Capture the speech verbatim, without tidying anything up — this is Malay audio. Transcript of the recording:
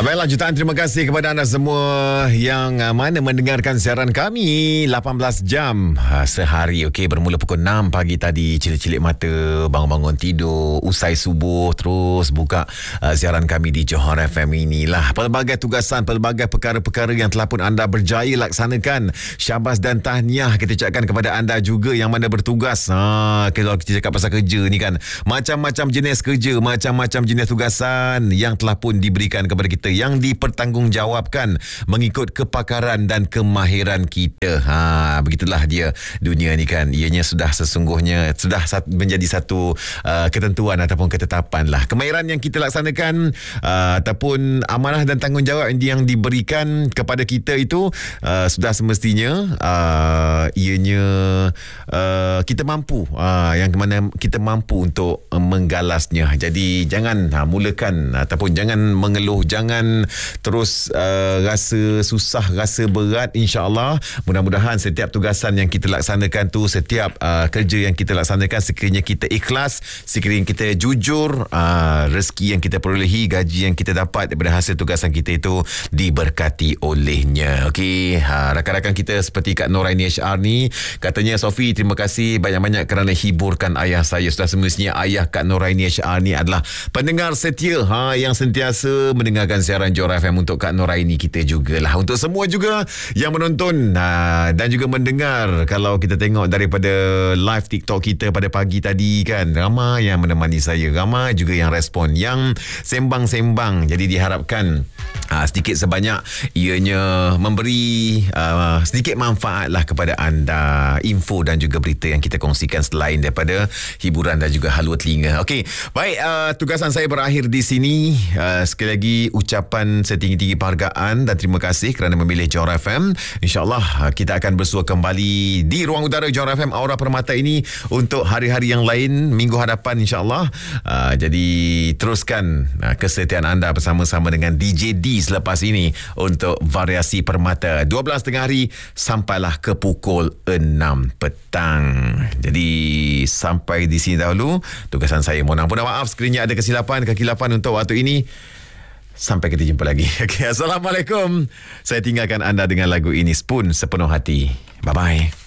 Baiklah, jutaan terima kasih kepada anda semua yang uh, mana mendengarkan siaran kami lapan belas jam uh, sehari. Okey, bermula pukul enam pagi tadi, cilik-cilik mata, bangun-bangun tidur, usai subuh terus buka uh, siaran kami di Johor F M inilah. Pelbagai tugasan, pelbagai perkara-perkara yang telah pun anda berjaya laksanakan. Syabas dan tahniah kita ucapkan kepada anda juga yang mana bertugas. Ha, kalau kita cakap pasal kerja ni kan, macam-macam jenis kerja, macam-macam jenis tugasan yang telah pun diberikan kepada kita, yang dipertanggungjawabkan mengikut kepakaran dan kemahiran kita. Ha, begitulah dia dunia ni kan. Ianya sudah sesungguhnya sudah menjadi satu uh, ketentuan ataupun ketetapan lah. Kemahiran yang kita laksanakan uh, ataupun amanah dan tanggungjawab yang diberikan kepada kita itu uh, sudah semestinya uh, ianya uh, kita mampu uh, yang mana kita mampu untuk uh, menggalasnya. Jadi jangan uh, mulakan ataupun jangan mengeluh, jangan terus uh, rasa susah, rasa berat. InsyaAllah mudah-mudahan setiap tugasan yang kita laksanakan tu, setiap uh, kerja yang kita laksanakan, sekiranya kita ikhlas, sekiranya kita jujur, uh, rezeki yang kita perolehi, gaji yang kita dapat daripada hasil tugasan kita itu diberkati olehnya. Okey, ha, rakan-rakan kita seperti Kak Noraini H R ni katanya, Sofi terima kasih banyak-banyak kerana hiburkan ayah saya. Sudah semestinya ayah Kak Noraini H R ni adalah pendengar setia ha, yang sentiasa mendengarkan siaran Johor F M untuk Kak Noraini kita jugalah. Untuk semua juga yang menonton ha, dan juga mendengar, kalau kita tengok daripada live TikTok kita pada pagi tadi kan, ramai yang menemani saya, ramai juga yang respon, yang sembang-sembang. Jadi diharapkan ha, sedikit sebanyak ianya memberi uh, sedikit manfaat lah kepada anda, info dan juga berita yang kita kongsikan selain daripada hiburan dan juga halua telinga. Okey, baik, uh, tugasan saya berakhir di sini. Uh, sekali lagi ucapan setinggi-tinggi penghargaan dan terima kasih kerana memilih Johor F M. InsyaAllah kita akan bersua kembali di ruang udara Johor F M Aura Permata ini untuk hari-hari yang lain minggu hadapan insyaAllah. Uh, jadi teruskan uh, kesetiaan anda bersama-sama dengan D J D selepas ini untuk variasi permata dua belas tengah hari sampailah ke pukul enam petang. Jadi sampai di sini dahulu tugasan saya. Mohon ampun dan maaf sekiranya ada kesilapan, kekilapan untuk waktu ini. Sampai kita jumpa lagi. Okay, Assalamualaikum. Saya tinggalkan anda dengan lagu ini, Spoon Sepenuh Hati. Bye-bye.